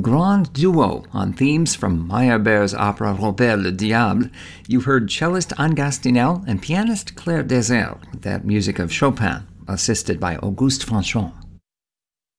grand duo on themes from Meyerbeer's opera Robert le Diable. You heard cellist Anne Gastinel and pianist Claire Désert with that music of Chopin, assisted by Auguste Franchon.